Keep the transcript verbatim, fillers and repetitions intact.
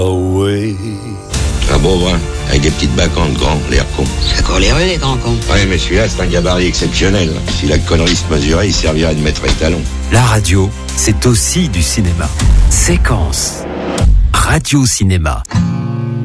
Away. Un beau brun, avec des petites bacantes grands, l'air con. C'est encore les rues, les grands cons. Ouais, mais celui-là, c'est un gabarit exceptionnel. Si la connerie se mesurait, il servirait de maître étalon. La radio, c'est aussi du cinéma. Séquence. Radio Cinéma.